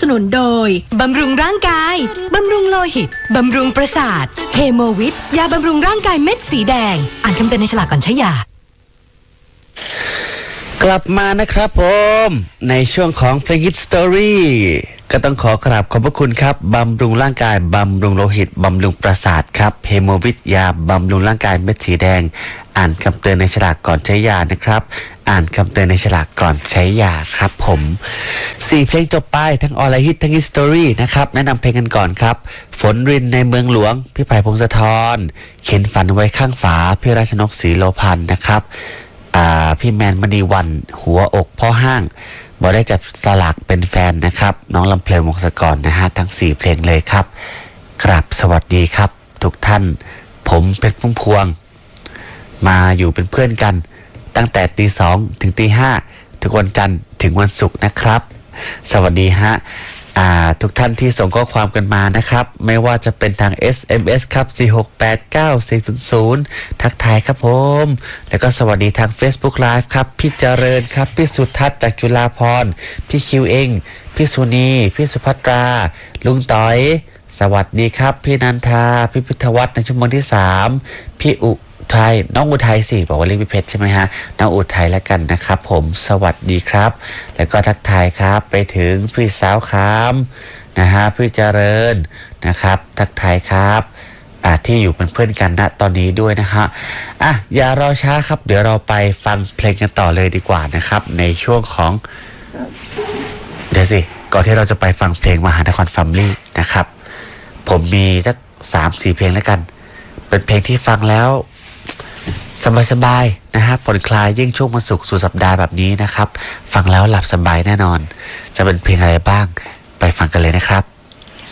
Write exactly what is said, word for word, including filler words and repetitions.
นุนโดยบำรุงร่างกายบำรุงโลหิตบำรุงประสาทเฮโมวิทยาบำรุงร่างกายเม็ดสีแดงอ่านคำเตือนในฉลากก่อนใช้ยากลับมานะครับผมในช่วงของเพลงฮิตสตอรี่ก็ต้องขอกราบขอบพระคุณครับบำรุงร่างกายบำรุงโลหิตบำรุงประสาทครับเฮโมวิทยาบำรุงร่างกายเม็ดสีแดงอ่านคำเตือนในฉลากก่อนใช้ยานะครับอ่านคำเตือนในฉลากก่อนใช้ยาครับผมสี่เพลงจบไปทั้งออลฮิตทั้งฮิตสตอรี่นะครับแนะนำเพลงกันก่อนครับฝนรินในเมืองหลวงพี่ไผ่พงศธรเข็นฝันไว้ข้างฝาพี่ราชนกศรีโลพันธ์นะครับพี่แมนมณีวันหัวอกพ่อห้างบอกได้จับสลากเป็นแฟนนะครับน้องลำเพลินวงศกรนะฮะทั้งสี่เพลงเลยครับกราบสวัสดีครับทุกท่านผมเป็นพุ่มพวงมาอยู่เป็นเพื่อนกันตั้งแต่ตีสองถึงตีห้าทุกวันจันทร์ถึงวันศุกร์นะครับสวัสดีฮะทุกท่านที่ส่งข้อความกันมานะครับไม่ว่าจะเป็นทาง เอส เอ็ม เอส ครับสี่หกแปดเก้าสี่ศูนย์ศูนย์ทักทายครับผมแล้วก็สวัสดีทาง Facebook Live ครับพี่เจริญครับพี่สุทัศน์จากจุฬาภรณ์พี่คิวเองพี่สุนีพี่สุภัตราลุงต้อยสวัสดีครับพี่นันทาพี่พิทวัฒน์ในชั่วโมงที่สามพี่อุทัยน้องอุทัยสิบอกว่าเรียกพี่เพชรใช่ไหมฮะน้องอุทัยแล้วกันนะครับผมสวัสดีครับแล้วก็ทักทายครับไปถึงพี่สาวคามนะฮะพี่เจริญนะครับทักทายครับอ่าที่อยู่เป็นเพื่อนกันณตอนนี้ด้วยนะฮะอ่ะอย่ารอช้าครับเดี๋ยวเราไปฟังเพลงกันต่อเลยดีกว่านะครับในช่วงของเดี๋ยวสิก่อนที่เราจะไปฟังเพลงมหานครแฟมิลี่นะครับผมมีสักสามสี่เพลงแล้วกันเป็นเพลงที่ฟังแล้วสบายๆนะฮะผ่อนคลายยิ่งช่วงวันศุกร์สุดสัปดาห์แบบนี้นะครับฟังแล้วหลับสบายแน่นอนจะเป็นเพลงอะไรบ้างไปฟังกันเลยนะครับ